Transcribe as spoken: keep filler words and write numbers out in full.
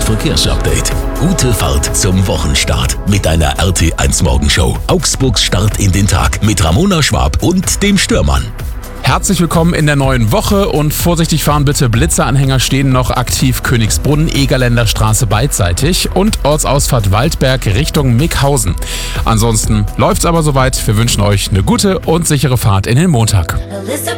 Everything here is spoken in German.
Verkehrsupdate. Gute Fahrt zum Wochenstart mit deiner R T eins Morgenshow. Augsburgs Start in den Tag mit Ramona Schwab und dem Stürmann. Herzlich willkommen in der neuen Woche und vorsichtig fahren bitte. Blitzeranhänger stehen noch aktiv Königsbrunn, Egerländer Straße beidseitig und Ortsausfahrt Waldberg Richtung Mickhausen. Ansonsten läuft's aber soweit. Wir wünschen euch eine gute und sichere Fahrt in den Montag.